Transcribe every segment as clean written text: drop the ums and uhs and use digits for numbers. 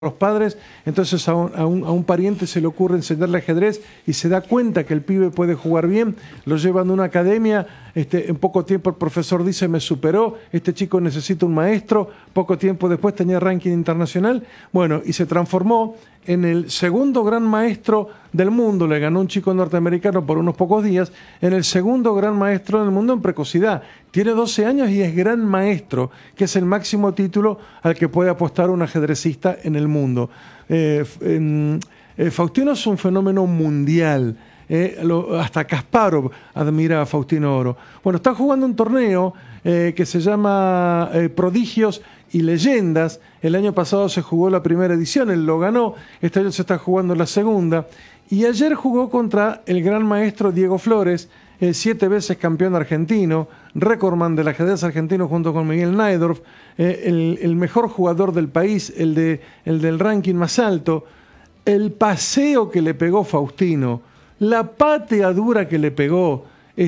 los padres, entonces a un pariente se le ocurre enseñarle ajedrez y se da cuenta que el pibe puede jugar bien, lo llevan a una academia, en poco tiempo el profesor dice me superó, este chico necesita un maestro, poco tiempo después tenía ranking internacional, bueno, y se transformó en el segundo gran maestro del mundo, le ganó un chico norteamericano por unos pocos días, en el segundo gran maestro del mundo en precocidad. Tiene 12 años y es gran maestro, que es el máximo título al que puede apostar un ajedrecista en el mundo. Faustino es un fenómeno mundial. Hasta Kasparov admira a Faustino Oro. Bueno, está jugando un torneo que se llama Prodigios y Leyendas. El año pasado se jugó la primera edición, él lo ganó, este año se está jugando la segunda. Y ayer jugó contra el gran maestro Diego Flores, 7 veces campeón argentino, récordman del ajedrez argentino junto con Miguel Najdorf, el mejor jugador del país, el del ranking más alto. El paseo que le pegó Faustino, la pateadura que le pegó,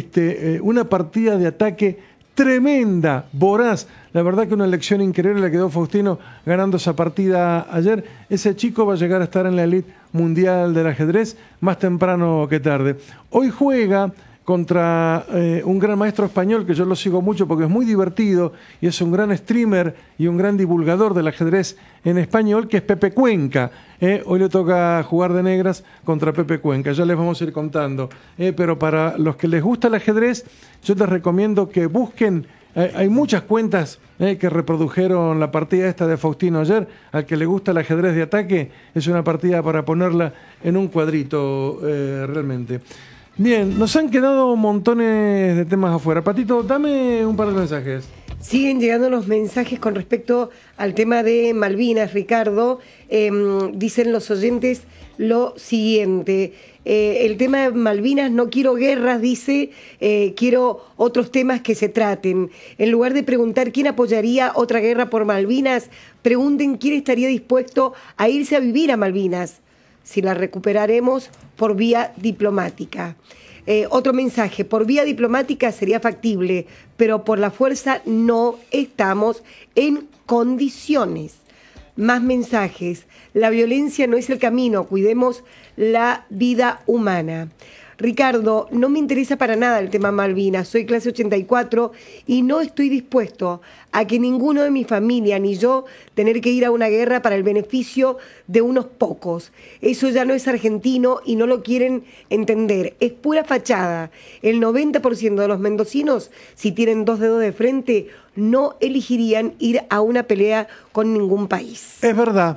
una partida de ataque tremenda, voraz. La verdad que una lección increíble le quedó Faustino ganando esa partida ayer. Ese chico va a llegar a estar en la elite mundial del ajedrez más temprano que tarde. Hoy juega contra un gran maestro español que yo lo sigo mucho porque es muy divertido y es un gran streamer y un gran divulgador del ajedrez en español, que es Pepe Cuenca. Hoy le toca jugar de negras contra Pepe Cuenca, ya les vamos a ir contando. Pero para los que les gusta el ajedrez, yo les recomiendo que busquen, hay muchas cuentas que reprodujeron la partida esta de Faustino ayer. Al que le gusta el ajedrez de ataque, es una partida para ponerla en un cuadrito realmente. Bien, nos han quedado montones de temas afuera. Patito, dame un par de mensajes. Siguen llegando los mensajes con respecto al tema de Malvinas, Ricardo. Dicen los oyentes lo siguiente. El tema de Malvinas, no quiero guerras, dice, quiero otros temas que se traten. En lugar de preguntar quién apoyaría otra guerra por Malvinas, pregunten quién estaría dispuesto a irse a vivir a Malvinas, si la recuperaremos por vía diplomática. Otro mensaje, por vía diplomática sería factible, pero por la fuerza no estamos en condiciones. Más mensajes, la violencia no es el camino, cuidemos la vida humana. Ricardo, no me interesa para nada el tema Malvinas, soy clase 84 y no estoy dispuesto a que ninguno de mi familia ni yo tener que ir a una guerra para el beneficio de unos pocos. Eso ya no es argentino y no lo quieren entender, es pura fachada. El 90% de los mendocinos, si tienen 2 dedos de frente, no elegirían ir a una pelea con ningún país. Es verdad.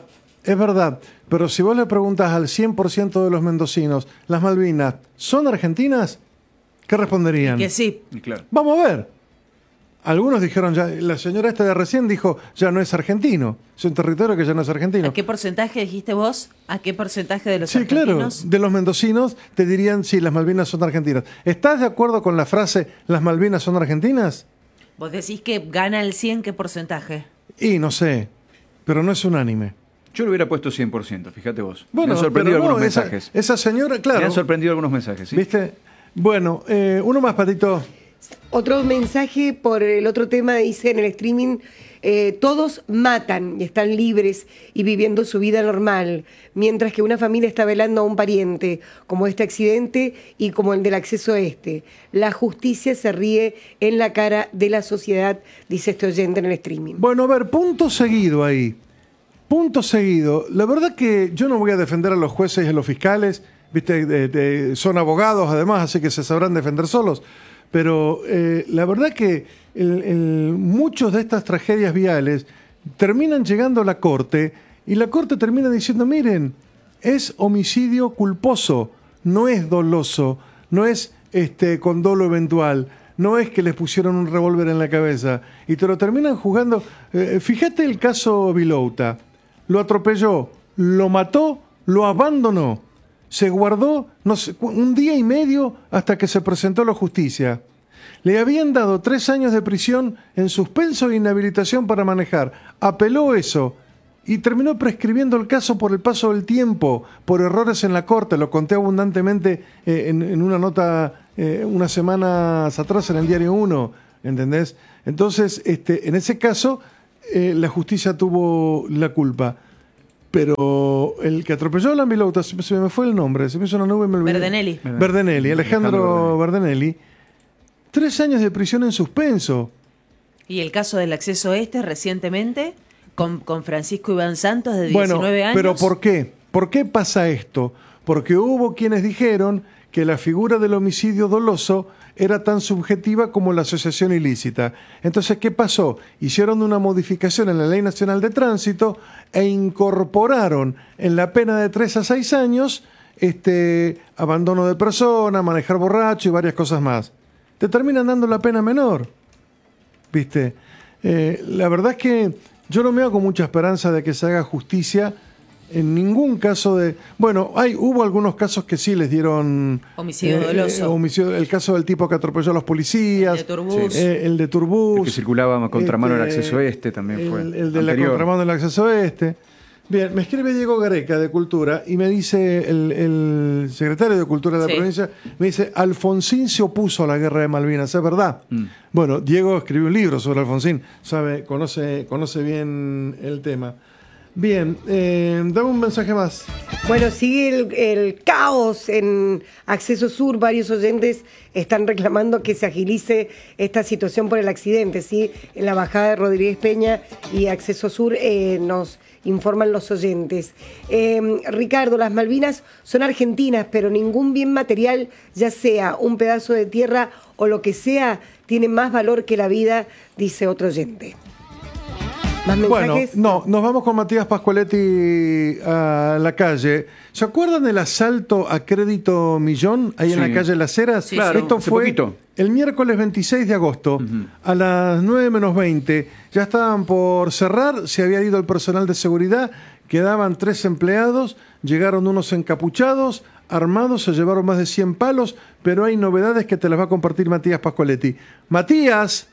Pero si vos le preguntas al 100% de los mendocinos, ¿las Malvinas son argentinas? ¿Qué responderían? Que sí. Claro. Vamos a ver. Algunos dijeron, ya, la señora esta de recién dijo, ya no es argentino. Es un territorio que ya no es argentino. ¿A qué porcentaje dijiste vos? ¿A qué porcentaje de los argentinos? Sí, claro. De los mendocinos te dirían, sí, las Malvinas son argentinas. ¿Estás de acuerdo con la frase, las Malvinas son argentinas? ¿Vos decís que gana el 100? ¿Qué porcentaje? Y no sé, pero no es unánime. Yo lo hubiera puesto 100%, fíjate vos. Bueno, me han sorprendido algunos mensajes. Esa señora, claro. Me han sorprendido algunos mensajes, ¿sí? ¿Viste? Bueno, uno más, Patito. Otro mensaje por el otro tema, dice en el streaming, todos matan y están libres y viviendo su vida normal, mientras que una familia está velando a un pariente, como este accidente y como el del acceso a este. La justicia se ríe en la cara de la sociedad, dice este oyente en el streaming. Bueno, a ver, punto seguido ahí. Punto seguido. La verdad que yo no voy a defender a los jueces y a los fiscales, ¿viste? Son abogados además, así que se sabrán defender solos. Pero la verdad que muchos de estas tragedias viales terminan llegando a la corte y la corte termina diciendo, miren, es homicidio culposo, no es doloso, no es con dolo eventual. No es que les pusieron un revólver en la cabeza y te lo terminan juzgando. Fíjate el caso Vilouta. Lo atropelló, lo mató, lo abandonó. Se guardó un día y medio hasta que se presentó a la justicia. Le habían dado 3 años de prisión en suspenso e inhabilitación para manejar. Apeló eso y terminó prescribiendo el caso por el paso del tiempo, por errores en la corte. Lo conté abundantemente en una nota unas semanas atrás en el Diario 1, ¿entendés? Entonces, en ese caso, la justicia tuvo la culpa. pero el que atropelló a la Milauta, se me fue el nombre, se me hizo una nube y me olvidé. Verdenelli. Verdenelli, Alejandro Verdenelli. 3 años de prisión en suspenso. Y el caso del acceso recientemente, con Francisco Iván Santos, de 19 años. Pero ¿por qué? ¿Por qué pasa esto? Porque hubo quienes dijeron que la figura del homicidio doloso era tan subjetiva como la asociación ilícita. Entonces, ¿qué pasó? Hicieron una modificación en la Ley Nacional de Tránsito e incorporaron en la pena de 3 a 6 años abandono de persona, manejar borracho y varias cosas más. Te terminan dando la pena menor. ¿Viste? La verdad es que yo no me hago mucha esperanza de que se haga justicia en ningún caso de... Bueno, hubo algunos casos que sí les dieron... Homicidio doloso. El caso del tipo que atropelló a los policías. El de Turbus. El de Turbus. El que circulaba a contramano del acceso también fue. El de la contramano del acceso Bien, me escribe Diego Gareca de Cultura y me dice, el secretario de Cultura de la provincia, me dice, Alfonsín se opuso a la guerra de Malvinas, ¿es verdad? Bueno, Diego escribió un libro sobre Alfonsín, conoce bien el tema. Bien, dame un mensaje más. Bueno, sigue el caos en Acceso Sur. Varios oyentes están reclamando que se agilice esta situación por el accidente, ¿sí? En la bajada de Rodríguez Peña y Acceso Sur nos informan los oyentes. Ricardo, las Malvinas son argentinas, pero ningún bien material, ya sea un pedazo de tierra o lo que sea, tiene más valor que la vida, dice otro oyente. ¿Más mensajes? Bueno, nos vamos con Matías Pascualetti a la calle. ¿Se acuerdan del asalto a Crédito Millón ahí en la calle Las Heras? Sí, claro, esto fue el miércoles 26 de agosto a las 9 menos 20. Ya estaban por cerrar, se había ido el personal de seguridad, quedaban 3 empleados, llegaron unos encapuchados, armados, se llevaron más de 100 palos, pero hay novedades que te las va a compartir Matías Pascualetti. Matías.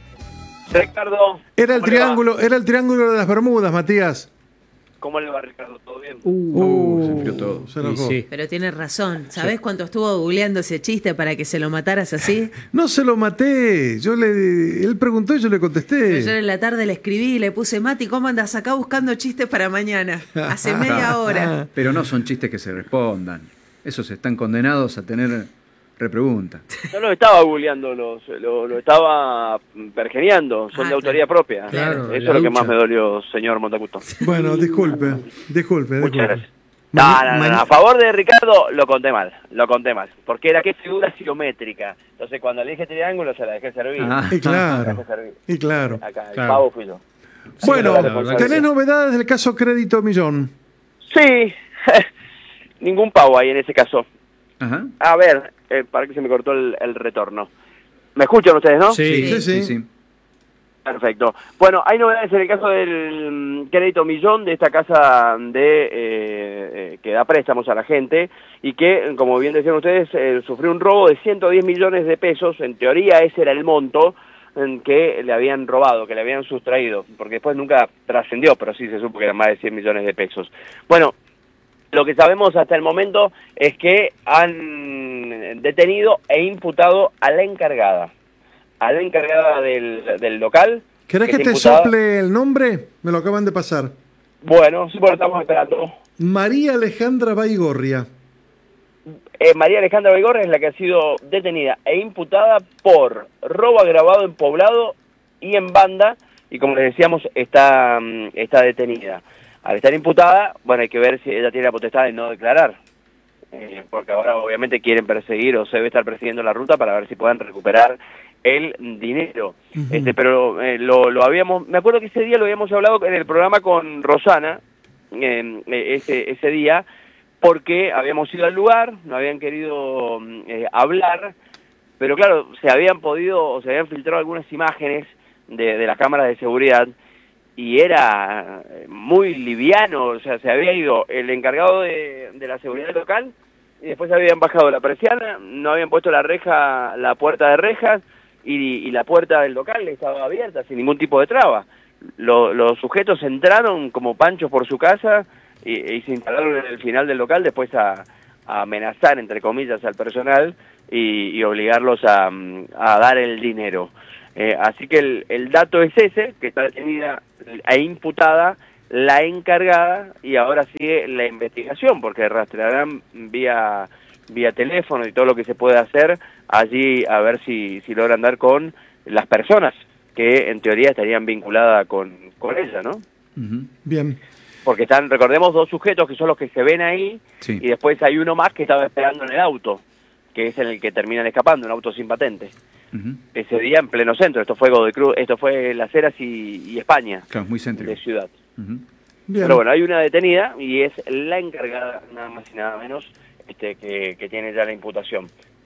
Ricardo. Era el triángulo de las Bermudas, Matías. ¿Cómo le va, Ricardo? ¿Todo bien? Se enfrió todo. Se enojó. Sí. Pero tienes razón. ¿Sabés cuánto estuvo googleando ese chiste para que se lo mataras así? No se lo maté. Él preguntó y yo le contesté. Ayer en la tarde le escribí y le puse, Mati, ¿cómo andas acá buscando chistes para mañana? Hace media hora. Pero no son chistes que se respondan. Esos están condenados a tener repregunta. No lo estaba googleando, lo estaba pergeneando, son de autoría propia. Claro, eso es lo que más me dolió, señor Montacuto. Bueno, disculpe. Muchas gracias. No, a favor de Ricardo lo conté mal, porque era que figura geométrica. Entonces cuando le dije triángulo se la dejé servir. Y claro. Acá, el pavo fui yo. Bueno, ¿tenés novedades del caso Crédito Millón? Sí, ningún pavo ahí en ese caso. Ajá. A ver, para que se me cortó el retorno. ¿Me escuchan ustedes, no? Sí. Perfecto. Bueno, hay novedades en el caso del Crédito Millón, de esta casa que da préstamos a la gente y que, como bien decían ustedes, sufrió un robo de 110 millones de pesos. En teoría ese era el monto que le habían robado, que le habían sustraído, porque después nunca trascendió, pero sí se supo que eran más de 100 millones de pesos. Bueno, lo que sabemos hasta el momento es que han detenido e imputado a la encargada del local. ¿Querés que te sople el nombre? Me lo acaban de pasar. Bueno, sí, porque estamos esperando. María Alejandra Baigorria. María Alejandra Baigorria es la que ha sido detenida e imputada por robo agravado en poblado y en banda, y como les decíamos, está detenida. Al estar imputada, bueno, hay que ver si ella tiene la potestad de no declarar, porque ahora obviamente quieren perseguir o se debe estar persiguiendo la ruta para ver si pueden recuperar el dinero. Pero lo habíamos, me acuerdo que ese día lo habíamos hablado en el programa con Rosana, ese día, porque habíamos ido al lugar, no habían querido hablar, pero claro, se habían filtrado algunas imágenes de las cámaras de seguridad, y era muy liviano, o sea, se había ido el encargado de la seguridad local, y después habían bajado la persiana, no habían puesto la puerta de rejas, y la puerta del local estaba abierta, sin ningún tipo de traba. Los sujetos entraron como panchos por su casa, y se instalaron en el final del local, después a amenazar, entre comillas, al personal, y obligarlos a dar el dinero. Así que el dato es ese, que está detenida e imputada la encargada y ahora sigue la investigación, porque rastrearán vía teléfono y todo lo que se puede hacer allí, a ver si logran dar con las personas que en teoría estarían vinculadas con ella, ¿no? Bien. Porque están, recordemos, 2 sujetos que son los que se ven ahí, Sí. y después hay uno más que estaba esperando en el auto, que es en el que terminan escapando, un auto sin patente. Ese día en pleno centro, esto fue Godoy Cruz, esto fue Las Heras y España, Claro, muy céntrico. de ciudad. Ujú. Bien. Pero bueno, hay una detenida y es la encargada, nada más y nada menos, que tiene ya la imputación.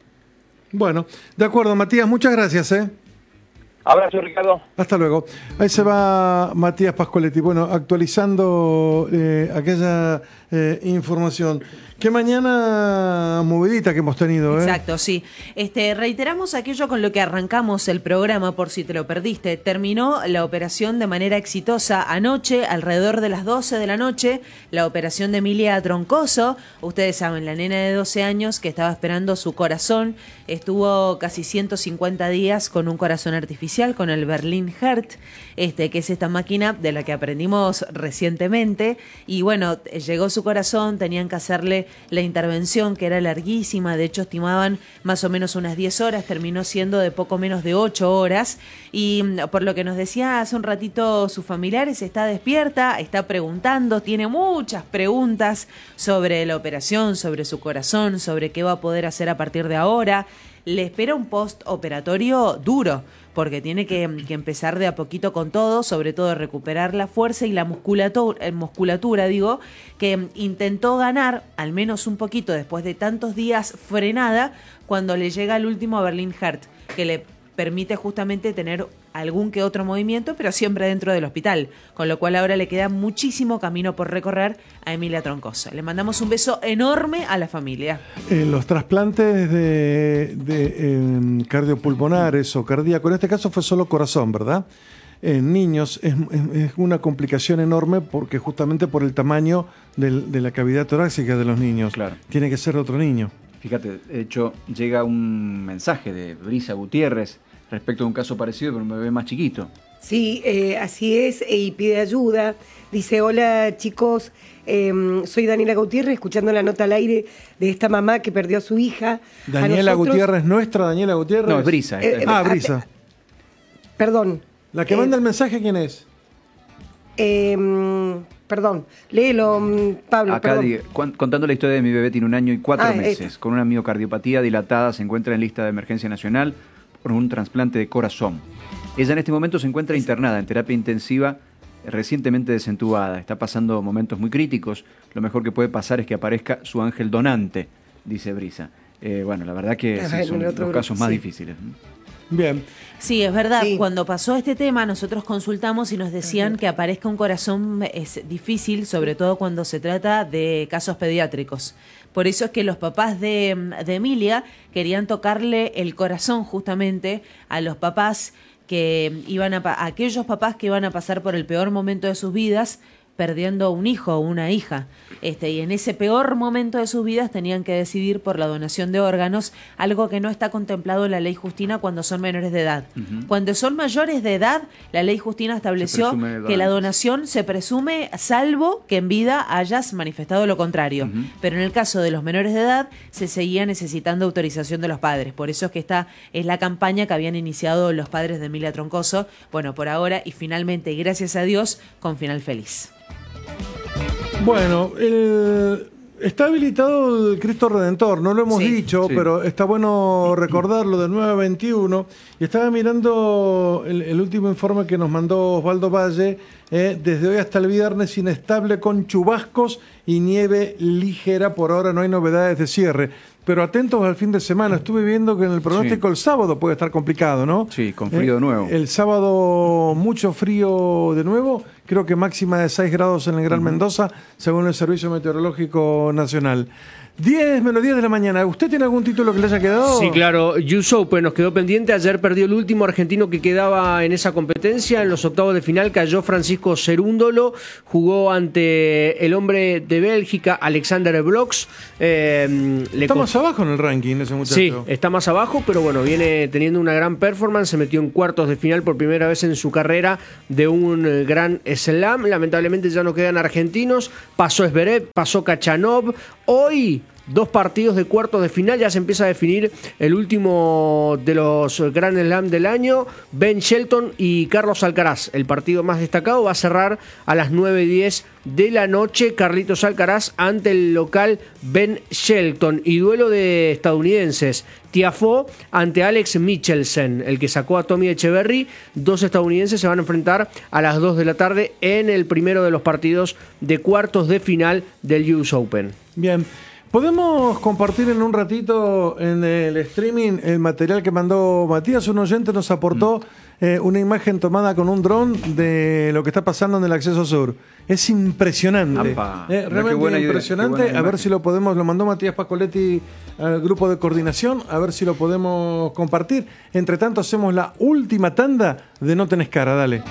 Bueno, de acuerdo, Matías, muchas gracias, ¿eh? Abrazo, Ricardo. Hasta luego. Ahí se va Matías Pascoletti. Bueno, actualizando aquella información. Qué mañana movidita que hemos tenido, ¿eh? Exacto, sí. Reiteramos aquello con lo que arrancamos el programa, por si te lo perdiste. Terminó la operación de manera exitosa anoche, alrededor de las 12 de la noche, la operación de Emilia Troncoso. Ustedes saben, la nena de 12 años que estaba esperando su corazón, estuvo casi 150 días con un corazón artificial, con el Berlin Heart, que es esta máquina de la que aprendimos recientemente. Y bueno, llegó su corazón, tenían que hacerle la intervención, que era larguísima, de hecho estimaban más o menos unas 10 horas, terminó siendo de poco menos de 8 horas, y por lo que nos decía hace un ratito sus familiares, está despierta, está preguntando, tiene muchas preguntas sobre la operación, sobre su corazón, sobre qué va a poder hacer a partir de ahora. Le espera un postoperatorio duro, porque tiene que empezar de a poquito con todo, sobre todo recuperar la fuerza y la musculatura, que intentó ganar, al menos un poquito después de tantos días frenada, cuando le llega el último Berlin Heart, que le permite justamente tener algún que otro movimiento, pero siempre dentro del hospital, con lo cual ahora le queda muchísimo camino por recorrer a Emilia Troncoso. Le mandamos un beso enorme a la familia. Los trasplantes de cardiopulmonares o cardíaco, en este caso fue solo corazón, ¿verdad? En niños es una complicación enorme porque justamente por el tamaño de la cavidad torácica de los niños. Claro. Tiene que ser otro niño. Fíjate, de hecho, llega un mensaje de Brisa Gutiérrez respecto a un caso parecido, pero un bebé más chiquito. Sí, así es, y pide ayuda. Dice, hola chicos, soy Daniela Gutiérrez, escuchando la nota al aire de esta mamá que perdió a su hija. Daniela Gutiérrez, nuestra Daniela Gutiérrez. No, es Brisa. Brisa. Perdón. La que manda el mensaje, ¿quién es? Perdón, léelo, Pablo. Acá perdón. contando la historia de mi bebé, tiene 1 año y 4 meses, con una miocardiopatía dilatada, se encuentra en lista de emergencia nacional por un trasplante de corazón. Ella en este momento se encuentra internada en terapia intensiva, recientemente desentubada, está pasando momentos muy críticos, lo mejor que puede pasar es que aparezca su ángel donante, dice Brisa. Bueno, la verdad que sí, son los casos más difíciles. Bien. Sí, es verdad. Sí. Cuando pasó este tema, nosotros consultamos y nos decían que aparezca un corazón es difícil, sobre todo cuando se trata de casos pediátricos. Por eso es que los papás de Emilia querían tocarle el corazón justamente a los papás que a aquellos papás que iban a pasar por el peor momento de sus vidas, perdiendo un hijo o una hija. Y en ese peor momento de sus vidas tenían que decidir por la donación de órganos, algo que no está contemplado en la ley Justina cuando son menores de edad. Cuando son mayores de edad, la ley Justina estableció que la donación se presume salvo que en vida hayas manifestado lo contrario. Pero en el caso de los menores de edad, se seguía necesitando autorización de los padres. Por eso es que esta es la campaña que habían iniciado los padres de Emilia Troncoso. Bueno, por ahora y finalmente, y gracias a Dios, con final feliz. Bueno, está habilitado el Cristo Redentor, no lo hemos dicho, pero está bueno recordarlo, del 9 a 21. Y estaba mirando el último informe que nos mandó Osvaldo Valle, desde hoy hasta el viernes inestable con chubascos y nieve ligera. Por ahora no hay novedades de cierre. Pero atentos al fin de semana. Estuve viendo que en el pronóstico el sábado puede estar complicado, ¿no? Sí, con frío de nuevo. El sábado mucho frío de nuevo. Creo que máxima de 6 grados en el Gran Mendoza, según el Servicio Meteorológico Nacional. 10 menos 10 de la mañana. ¿Usted tiene algún título que le haya quedado? Sí, claro. US Open nos quedó pendiente. Ayer perdió el último argentino que quedaba en esa competencia. En los octavos de final cayó Francisco Cerúndolo. Jugó ante el hombre de Bélgica, Alexander Blox. Está más abajo en el ranking ese muchacho. Sí, está más abajo, pero bueno, viene teniendo una gran performance. Se metió en cuartos de final por primera vez en su carrera de un gran Slam. Lamentablemente ya no quedan argentinos. Pasó Zverev, pasó Khachanov. Hoy, 2 partidos de cuartos de final, ya se empieza a definir el último de los Grand Slam del año. Ben Shelton y Carlos Alcaraz, el partido más destacado, va a cerrar a las 9:10 de la noche. Carlitos Alcaraz ante el local Ben Shelton. Y duelo de estadounidenses, Tiafoe ante Alex Michelsen, el que sacó a Tommy Echeverry. 2 estadounidenses se van a enfrentar a las 2 de la tarde en el primero de los partidos de cuartos de final del US Open. Bien. ¿Podemos compartir en un ratito en el streaming el material que mandó Matías? Un oyente nos aportó una imagen tomada con un dron de lo que está pasando en el acceso sur. Es impresionante. Realmente impresionante. A ver si lo podemos, lo mandó Matías Pascoletti al grupo de coordinación, a ver si lo podemos compartir. Entre tanto, hacemos la última tanda de No Tenés Cara. Dale.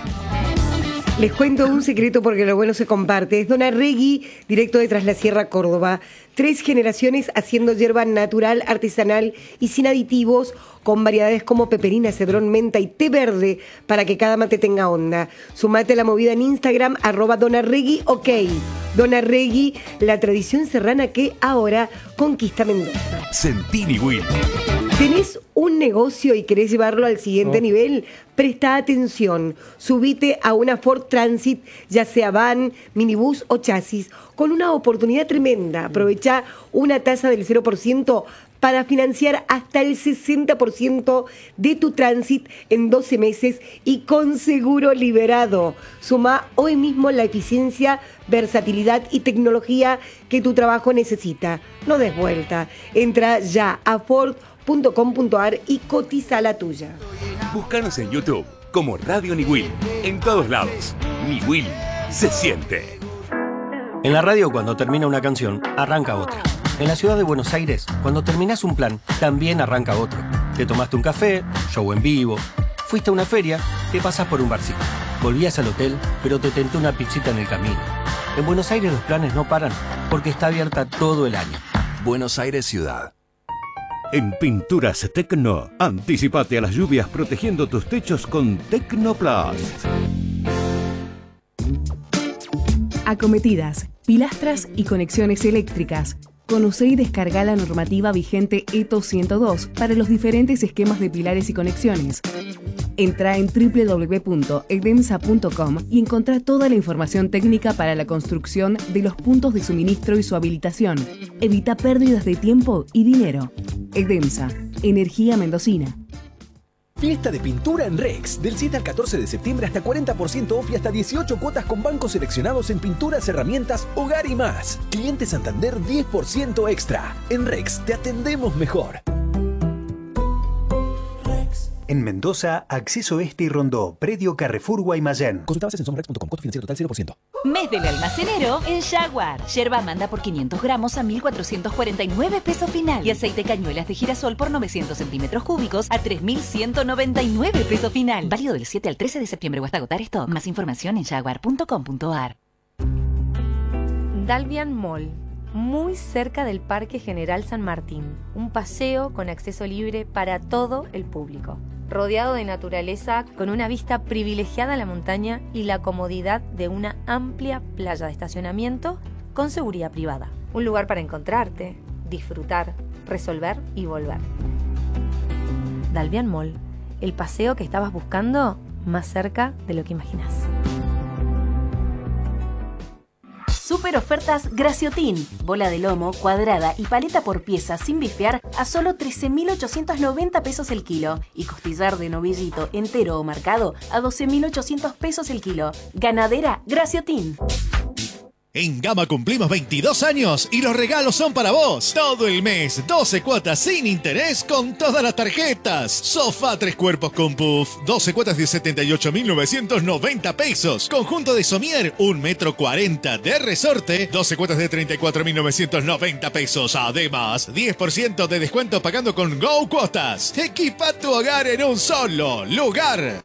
Les cuento un secreto porque lo bueno se comparte. Es Don Arregui, directo de Tras la Sierra, Córdoba. 3 generaciones haciendo yerba natural, artesanal y sin aditivos, con variedades como peperina, cedrón, menta y té verde, para que cada mate tenga onda. Sumate a la movida en Instagram, @donarregui, ok. Don Arregui, la tradición serrana que ahora conquista Mendoza. Sentini Will. ¿Tenés un negocio y querés llevarlo al siguiente nivel? Presta atención. Subite a una Ford Transit, ya sea van, minibús o chasis, con una oportunidad tremenda. Aprovecha una tasa del 0% para financiar hasta el 60% de tu Transit en 12 meses y con seguro liberado. Suma hoy mismo la eficiencia, versatilidad y tecnología que tu trabajo necesita. No des vuelta. Entra ya a Ford.com.ar y cotiza la tuya. Búscanos en YouTube como Radio Niwil. En todos lados. Niwil se siente. En la radio, cuando termina una canción, arranca otra. En la ciudad de Buenos Aires, cuando terminás un plan, también arranca otro. Te tomaste un café, show en vivo, fuiste a una feria, te pasás por un barcito. Volvías al hotel, pero te tentó una pizzita en el camino. En Buenos Aires los planes no paran, porque está abierta todo el año. Buenos Aires Ciudad. En Pinturas Tecno, anticipate a las lluvias protegiendo tus techos con Tecnoplast. Acometidas, pilastras y conexiones eléctricas. Conoce y descarga la normativa vigente ETO 102 para los diferentes esquemas de pilares y conexiones. Entra en www.edemsa.com y encontrá toda la información técnica para la construcción de los puntos de suministro y su habilitación. Evita pérdidas de tiempo y dinero. Edemsa, energía mendocina. Fiesta de pintura en Rex. Del 7 al 14 de septiembre hasta 40% off y hasta 18 cuotas con bancos seleccionados en pinturas, herramientas, hogar y más. Cliente Santander 10% extra. En Rex te atendemos mejor. En Mendoza, Acceso Este y Rondó, Predio Carrefour Guaymallén. Consulta bases en somrex.com, costo financiero total 0%. Mes del almacenero en Jaguar. Yerba Amanda por 500 gramos a 1.449 pesos final. Y aceite cañuelas de girasol por 900 centímetros cúbicos a 3.199 pesos final. Válido del 7 al 13 de septiembre o hasta agotar stock. Más información en jaguar.com.ar. Dalvian Mall. Muy cerca del Parque General San Martín. Un paseo con acceso libre para todo el público. Rodeado de naturaleza, con una vista privilegiada a la montaña y la comodidad de una amplia playa de estacionamiento con seguridad privada. Un lugar para encontrarte, disfrutar, resolver y volver. Dalvian Mall, el paseo que estabas buscando más cerca de lo que imaginas. Super ofertas Graciotin. Bola de lomo, cuadrada y paleta por pieza sin bifear a solo 13.890 pesos el kilo. Y costillar de novillito entero o marcado a 12.800 pesos el kilo. Ganadera Graciotin. En Gama cumplimos 22 años y los regalos son para vos. Todo el mes, 12 cuotas sin interés con todas las tarjetas. Sofá 3 cuerpos con puff, 12 cuotas de 78.990 pesos. Conjunto de somier, 1,40 m de resorte, 12 cuotas de 34.990 pesos. Además, 10% de descuento pagando con Go Cuotas. Equipa tu hogar en un solo lugar.